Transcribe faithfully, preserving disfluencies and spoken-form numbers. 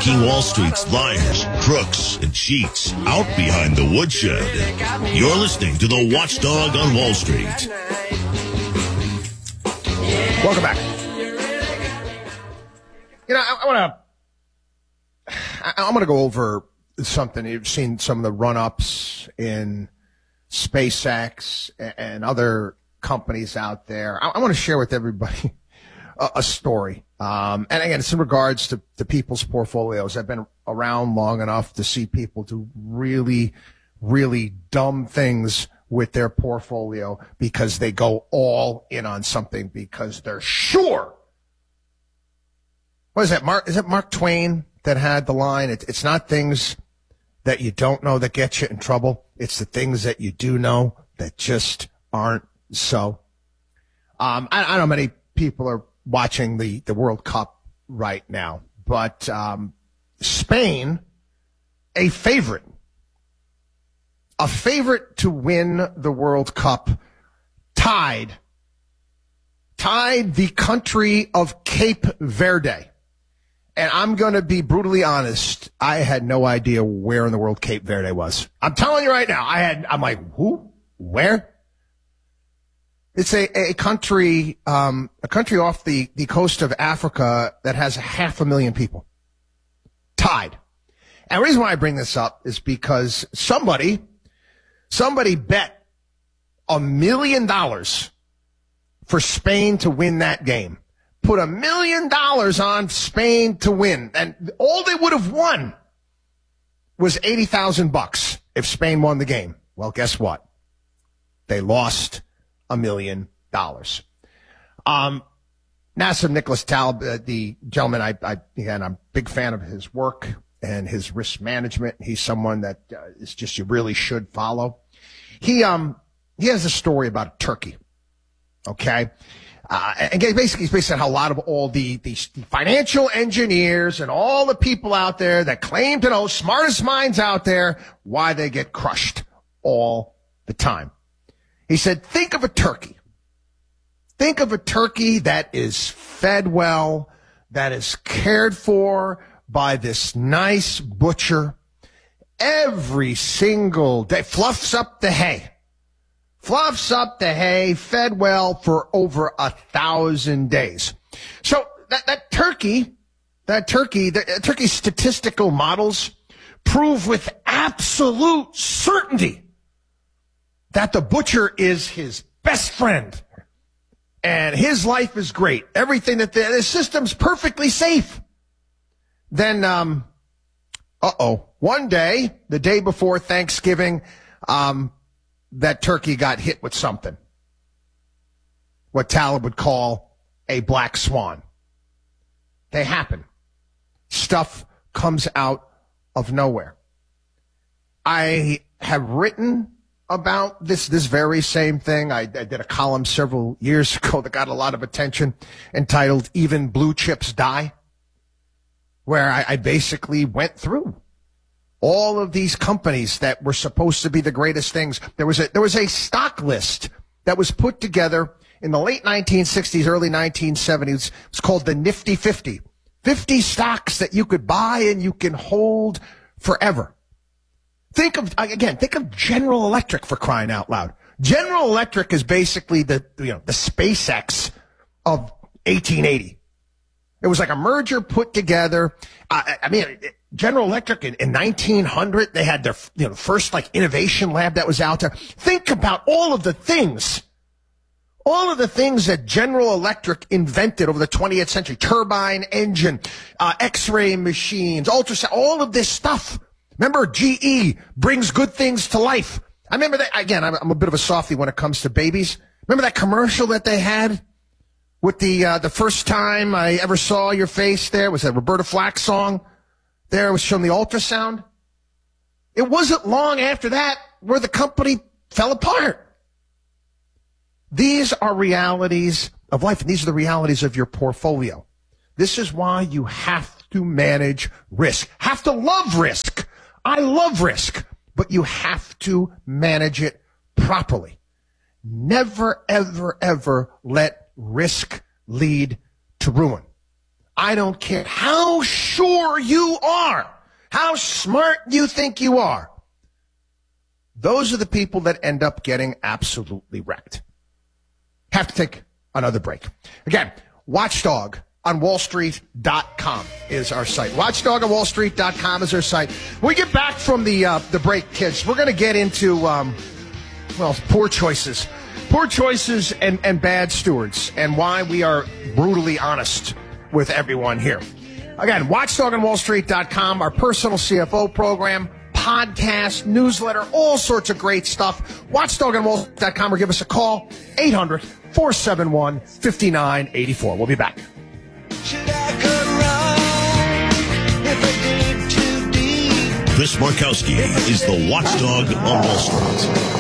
taking Wall Street's liars, crooks, and cheats out behind the woodshed. You're listening to the Watchdog on Wall Street. Welcome back. You know, I, I want to, I'm going to go over something. You've seen some of the run-ups in SpaceX and other companies out there. I, I want to share with everybody a, a story. Um, and again, it's in regards to, to people's portfolios. I've been around long enough to see people do really, really dumb things with their portfolio because they go all in on something because they're sure. What is that, Mark? Is it Mark Twain that had the line? It, it's not things that you don't know that get you in trouble. It's the things that you do know that just aren't so. Um, I, I don't know how many people are watching the, the World Cup right now, but um, Spain, a favorite, a favorite to win the World Cup, tied, tied the country of Cape Verde. And I'm going to be brutally honest. I had no idea where in the world Cape Verde was. I'm telling you right now. I had, I'm like, who? Where? It's a, a country, um, a country off the, the coast of Africa that has half a million people. Tied. And the reason why I bring this up is because somebody, somebody bet a million dollars for Spain to win that game. Put a million dollars on Spain to win. And all they would have won was eighty thousand bucks if Spain won the game. Well, guess what? They lost a million dollars. Um, Nassim Nicholas Taleb, uh, the gentleman, I, I, again, I'm a big fan of his work and his risk management. He's someone that uh, is just, you really should follow. He, um, he has a story about Turkey. Okay. Uh, and basically, he's based on how a lot of all the, the financial engineers and all the people out there that claim to know, smartest minds out there, why they get crushed all the time. He said, think of a turkey. Think of a turkey that is fed well, that is cared for by this nice butcher every single day, fluffs up the hay. Fluffs up the hay, fed well for over a thousand days. So that, that turkey, that turkey, the uh, turkey's statistical models prove with absolute certainty that the butcher is his best friend and his life is great. Everything that the, the system's perfectly safe. Then, um, uh-oh, one day, the day before Thanksgiving, um, that turkey got hit with something. What Taleb would call a black swan. They happen. Stuff comes out of nowhere. I have written about this, this very same thing. I, I did a column several years ago that got a lot of attention entitled Even Blue Chips Die, where I, I basically went through all of these companies that were supposed to be the greatest things. There was a, there was a stock list that was put together in the late nineteen sixties, early nineteen seventies. It's called the Nifty fifty. fifty stocks that you could buy and you can hold forever. Think of, again, think of General Electric, for crying out loud. General Electric is basically the, you know, the SpaceX of eighteen eighty. It was like a merger put together. I, I mean, General Electric in, in nineteen hundred, they had their, you know, first like innovation lab that was out there. Think about all of the things, all of the things that General Electric invented over the twentieth century. Turbine engine, uh, x-ray machines, ultrasound, all of this stuff. Remember, G E brings good things to life. I remember that, again, I'm, I'm a bit of a softie when it comes to babies. Remember that commercial that they had with the, uh, the first time I ever saw your face there? Was that Roberta Flack song? There was showing the ultrasound. It wasn't long after that where the company fell apart. These are realities of life, and these are the realities of your portfolio. This is why you have to manage risk. Have to love risk. I love risk, but you have to manage it properly. Never, ever, ever let risk lead to ruin. I don't care how sure you are, how smart you think you are. Those are the people that end up getting absolutely wrecked. Have to take another break. Again, Watchdog on wall street dot com is our site. Watchdog on wall street dot com is our site. When we get back from the uh, the break, kids, we're going to get into, um, well, poor choices. Poor choices and, and bad stewards, and why we are brutally honest with everyone here. Again, Watchdog on wall street dot com, our personal C F O program, podcast, newsletter, all sorts of great stuff. Watchdog on wall street dot com or give us a call, eight hundred, four seven one, five nine eight four. We'll be back. Chris Markowski is the Watchdog on Wall Street.